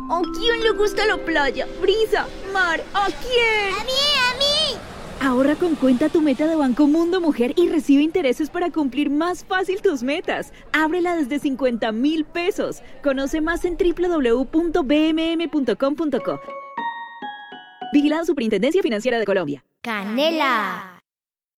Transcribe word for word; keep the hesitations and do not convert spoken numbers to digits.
¿A quién le gusta la playa, brisa, mar? ¿A quién? ¡A mí, a mí! Ahorra con Cuenta Tu Meta de Banco Mundo Mujer y recibe intereses para cumplir más fácil tus metas. Ábrela desde cincuenta mil pesos. Conoce más en doble u doble u doble u punto b m m punto com punto co. Vigilado Superintendencia Financiera de Colombia. ¡Canela!